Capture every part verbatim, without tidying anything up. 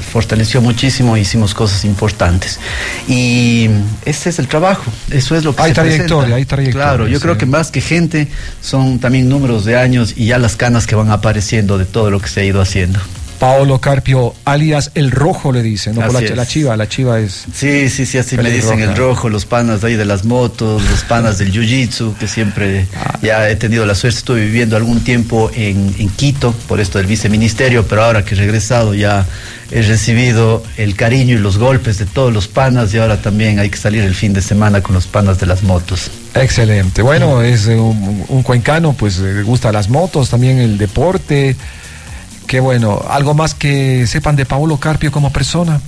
fortaleció muchísimo, hicimos cosas importantes. Y ese es el trabajo, eso es lo que hay se trayectoria, presenta. hay trayectoria. Claro, yo sí. creo que más que gente son también números de años y ya las canas que van apareciendo de todo lo que se ha ido haciendo. Paolo Carpio, alias El Rojo, le dicen, ¿no? Por la, la chiva, la chiva es... Sí, sí, sí, así me dicen El Rojo, los panas de ahí de las motos, los panas del jiu-jitsu, que siempre ah. ya he tenido la suerte, estuve viviendo algún tiempo en, en Quito, por esto del viceministerio, pero ahora que he regresado ya he recibido el cariño y los golpes de todos los panas y ahora también hay que salir el fin de semana con los panas de las motos. Excelente, bueno, es un, un cuencano, pues le gusta las motos, también el deporte. Qué bueno. ¿Algo más que sepan de Paolo Carpio como persona?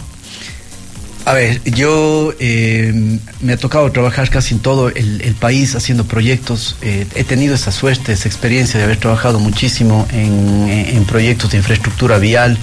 A ver, yo eh, me ha tocado trabajar casi en todo el, el país haciendo proyectos. Eh, he tenido esa suerte, esa experiencia de haber trabajado muchísimo en, en proyectos de infraestructura vial.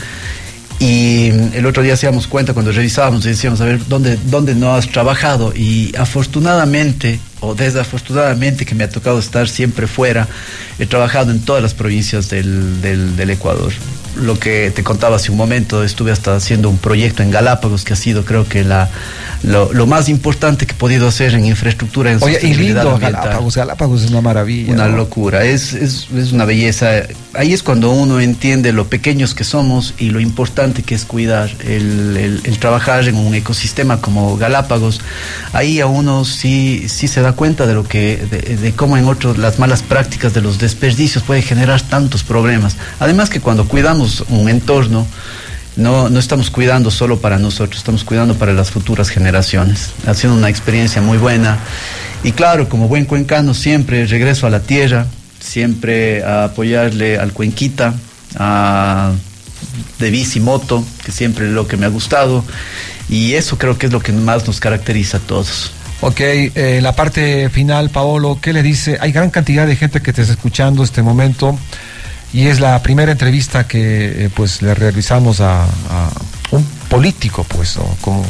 Y el otro día hacíamos cuenta cuando revisábamos y decíamos, a ver, ¿dónde, dónde no has trabajado? Y afortunadamente, o desafortunadamente, que me ha tocado estar siempre fuera, he trabajado en todas las provincias del, del, del Ecuador. Lo que te contaba hace un momento, estuve hasta haciendo un proyecto en Galápagos, que ha sido, creo que, la lo, lo más importante que he podido hacer en infraestructura, en Oye, y lindo Galápagos, Galápagos es una maravilla. Una ¿no? locura, es, es, es una belleza. Ahí es cuando uno entiende lo pequeños que somos y lo importante que es cuidar, el, el, el trabajar en un ecosistema como Galápagos. Ahí a uno sí, sí se da cuenta de lo que, de, de cómo en otros las malas prácticas de los desperdicios puede generar tantos problemas. Además que cuando cuidamos un entorno, no, no estamos cuidando solo para nosotros, estamos cuidando para las futuras generaciones. Ha sido una experiencia muy buena. Y claro, como buen cuencano, siempre regreso a la tierra, siempre a apoyarle al cuenquita, a, de bici, moto, que siempre es lo que me ha gustado. Y eso creo que es lo que más nos caracteriza a todos. Ok, eh, en la parte final, Paolo, ¿qué le dice? Hay gran cantidad de gente que te está escuchando este momento. Y es la primera entrevista que eh, pues le realizamos a, a un político, pues, ¿no? como,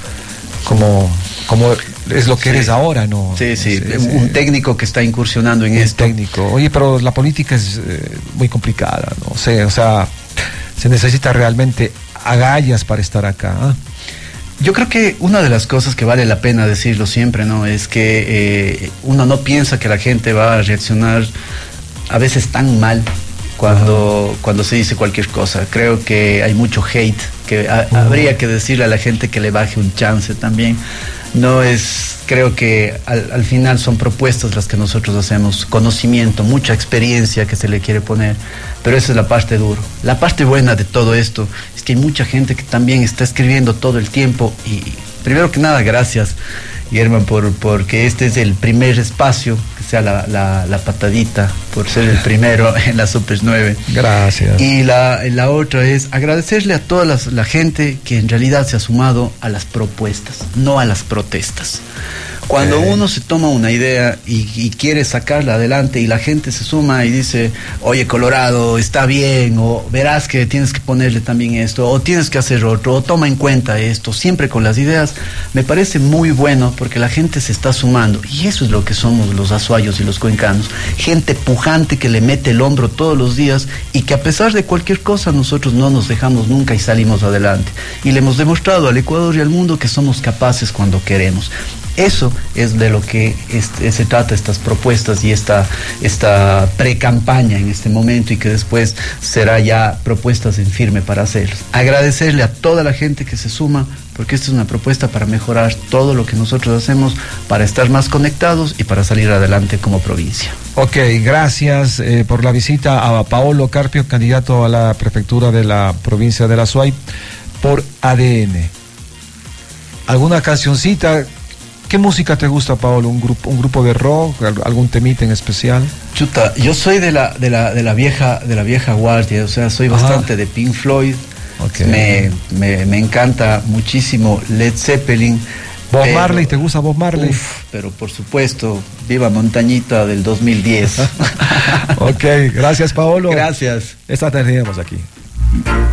como, como es lo que sí. eres ahora, ¿no? Sí, sí, es, un, un técnico que está incursionando en un esto. técnico. Oye, pero la política es eh, muy complicada, ¿no? O sea, o sea, se necesita realmente agallas para estar acá, ¿eh? Yo creo que una de las cosas que vale la pena decirlo siempre, ¿no? Es que eh, uno no piensa que la gente va a reaccionar a veces tan mal cuando, cuando se dice cualquier cosa. Creo que hay mucho hate, que a, uh-huh. habría que decirle a la gente que le baje un chance también. No es, creo que al, al final son propuestas las que nosotros hacemos, conocimiento, mucha experiencia que se le quiere poner, pero esa es la parte dura. La parte buena de todo esto es que hay mucha gente que también está escribiendo todo el tiempo y primero que nada, gracias, Germán, por, porque este es el primer espacio, que sea la, la, la patadita, por ser el primero en la Super nueve. Gracias. Y la, la otra es agradecerle a toda la, la gente que en realidad se ha sumado a las propuestas, no a las protestas. Cuando okay. uno se toma una idea y, y quiere sacarla adelante y la gente se suma y dice, oye, Colorado, está bien, o verás que tienes que ponerle también esto, o tienes que hacer otro, o toma en cuenta esto, siempre con las ideas, me parece muy bueno porque la gente se está sumando. Y eso es lo que somos los azuayos y los cuencanos, gente pujante que le mete el hombro todos los días y que a pesar de cualquier cosa nosotros no nos dejamos nunca y salimos adelante. Y le hemos demostrado al Ecuador y al mundo que somos capaces cuando queremos. Eso es de lo que este, se trata estas propuestas y esta, esta pre-campaña en este momento y que después será ya propuestas en firme para hacerlas. Agradecerle a toda la gente que se suma porque esta es una propuesta para mejorar todo lo que nosotros hacemos, para estar más conectados y para salir adelante como provincia. Ok, gracias eh, por la visita a Paolo Carpio, candidato a la prefectura de la provincia de la Azuay por A D N. ¿Alguna cancioncita? ¿Qué música te gusta, Paolo? ¿Un grupo, un grupo de rock? ¿Algún temita en especial? Chuta, yo soy de la, de la, de la vieja, de la vieja guardia, o sea, soy Ajá. bastante de Pink Floyd. Okay. Me, me, me encanta muchísimo Led Zeppelin. Bob pero, Marley, ¿te gusta Bob Marley? Uf, pero por supuesto, Viva Montañita del dos mil diez. Ok, gracias, Paolo. Gracias. Esta terminamos aquí.